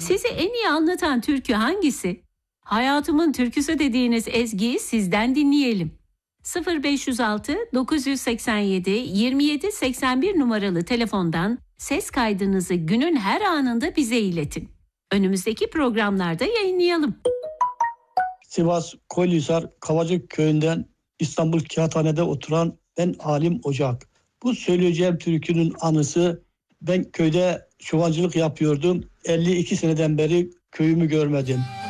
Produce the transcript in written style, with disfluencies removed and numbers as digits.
Sizi en iyi anlatan türkü hangisi? Hayatımın türküsü dediğiniz ezgiyi sizden dinleyelim. 0506 987 27 81 numaralı telefondan ses kaydınızı günün her anında bize iletin. Önümüzdeki programlarda yayınlayalım. Sivas Koylisar Kavacık köyünden İstanbul Kağıthane'de oturan ben Halim Ocak. Bu söyleyeceğim türkünün anısı, ben köyde çobancılık yapıyordum. 52 seneden beri köyümü görmedim.